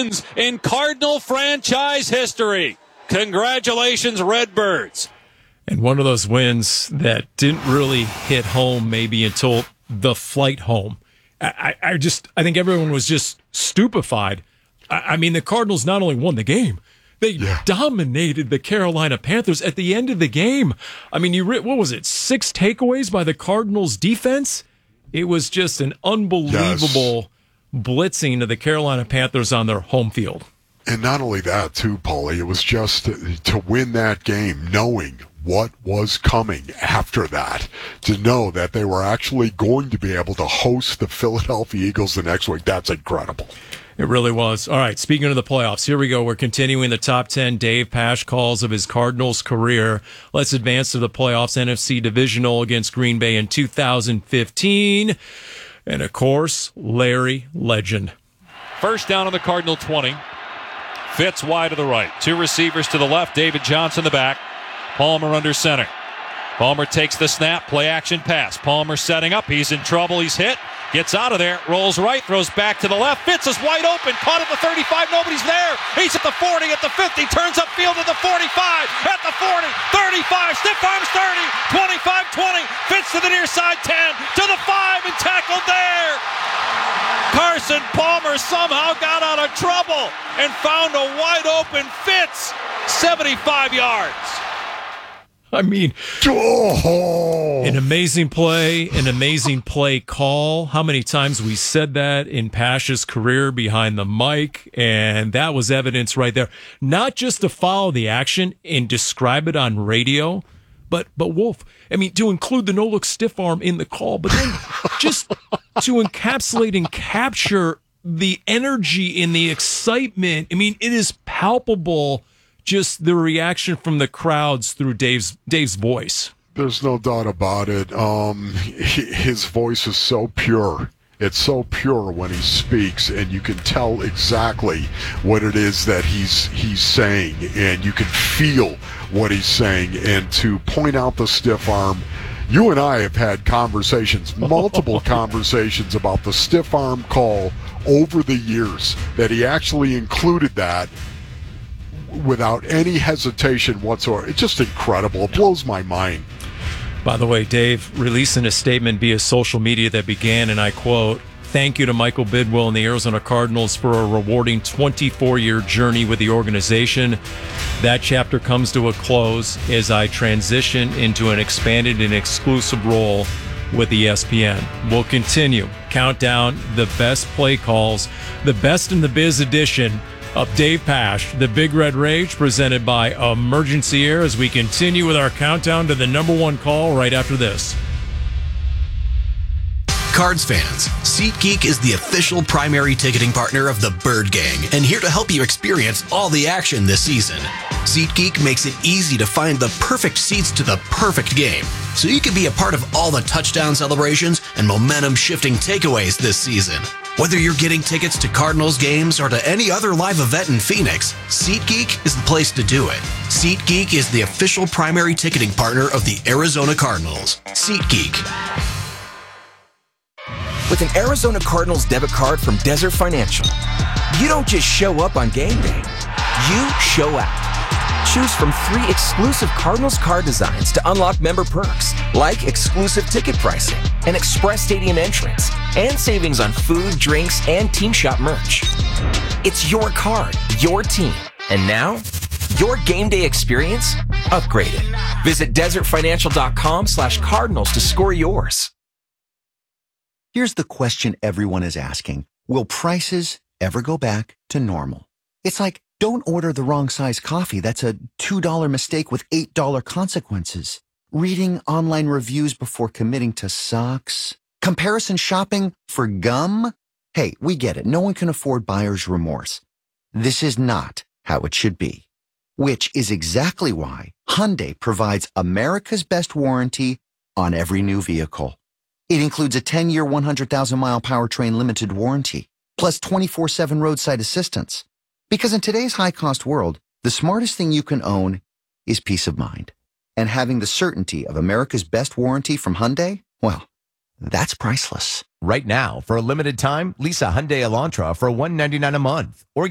wins in Cardinal franchise history. Congratulations, Redbirds. And one of those wins that didn't really hit home maybe until the flight home. I think everyone was just stupefied. I mean, the Cardinals not only won the game, they dominated the Carolina Panthers at the end of the game. I mean, what was it, 6 takeaways by the Cardinals defense? It was just an unbelievable blitzing of the Carolina Panthers on their home field. And not only that, too, Paulie, it was just to win that game, knowing what was coming after that, to know that they were actually going to be able to host the Philadelphia Eagles the next week. That's incredible. It really was. All right, speaking of the playoffs, here we go. We're continuing the top 10 Dave Pasch calls of his Cardinals career. Let's advance to the playoffs. NFC Divisional against Green Bay in 2015. And, of course, Larry Legend. First down on the Cardinal 20. Fitz wide to the right. 2 receivers to the left. David Johnson the back. Palmer under center. Palmer takes the snap. Play action pass. Palmer setting up. He's in trouble. He's hit. Gets out of there. Rolls right. Throws back to the left. Fitz is wide open. Caught at the 35. Nobody's there. He's at the 40. At the 50. Turns upfield at the 45. At the 40. 35. Stiff arms 30. 25. 20. Fitz to the near side 10. To the 5 and tackled there. Carson Palmer somehow got out of trouble and found a wide open Fitz. 75 yards. I mean, an amazing play, an amazing play call. How many times we said that in Pasch's career behind the mic, and that was evidence right there. Not just to follow the action and describe it on radio, but Wolf, I mean, to include the no-look stiff arm in the call, but then just to encapsulate and capture the energy and the excitement. I mean, it is palpable, just the reaction from the crowds through Dave's voice. There's no doubt about it. His voice is so pure. It's so pure when he speaks, and you can tell exactly what it is that he's saying, and you can feel what he's saying. And to point out the stiff arm, you and I have had conversations, multiple conversations about the stiff arm call over the years, that he actually included that without any hesitation whatsoever. It's just incredible. It blows my mind. By the way, Dave releasing a statement via social media that began, and I quote, "Thank you to Michael Bidwill and the Arizona Cardinals for a rewarding 24-year journey with the organization. That chapter comes to a close as I transition into an expanded and exclusive role with ESPN. We'll continue. Count down the best play calls, the best in the biz edition of Dave Pasch, the Big Red Rage, presented by Emergency Air, as we continue with our countdown to the number 1 call right after this." Cards fans, SeatGeek is the official primary ticketing partner of the Bird Gang and here to help you experience all the action this season. SeatGeek makes it easy to find the perfect seats to the perfect game, so you can be a part of all the touchdown celebrations and momentum-shifting takeaways this season. Whether you're getting tickets to Cardinals games or to any other live event in Phoenix, SeatGeek is the place to do it. SeatGeek is the official primary ticketing partner of the Arizona Cardinals. SeatGeek. With an Arizona Cardinals debit card from Desert Financial, you don't just show up on game day, you show out. Choose from 3 exclusive Cardinals card designs to unlock member perks, like exclusive ticket pricing, an express stadium entrance, and savings on food, drinks, and team shop merch. It's your card, your team, and now, your game day experience upgraded. Visit desertfinancial.com/Cardinals to score yours. Here's the question everyone is asking. Will prices ever go back to normal? It's like, don't order the wrong size coffee. That's a $2 mistake with $8 consequences. Reading online reviews before committing to sucks. Comparison shopping for gum? Hey, we get it. No one can afford buyer's remorse. This is not how it should be. Which is exactly why Hyundai provides America's best warranty on every new vehicle. It includes a 10-year, 100,000-mile powertrain limited warranty, plus 24/7 roadside assistance. Because in today's high-cost world, the smartest thing you can own is peace of mind. And having the certainty of America's best warranty from Hyundai, well, that's priceless. Right now, for a limited time, lease a Hyundai Elantra for $199 a month. Or